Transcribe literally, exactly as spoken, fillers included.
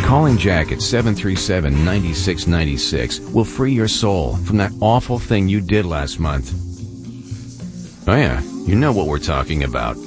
Calling Jack at seven three seven, nine six nine six will free your soul from that awful thing you did last month. Oh yeah, you know what we're talking about.